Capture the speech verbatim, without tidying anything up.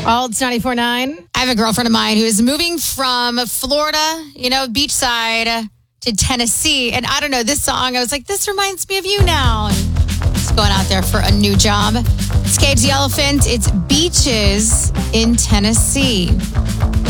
Well, it's ninety-four point nine. I have a girlfriend of mine who is moving from Florida, you know, beachside, to Tennessee. And I don't know, this song, I was like, this reminds me of you now. And just going out there for a new job. It's Cage the Elephant. It's Beaches in Tennessee.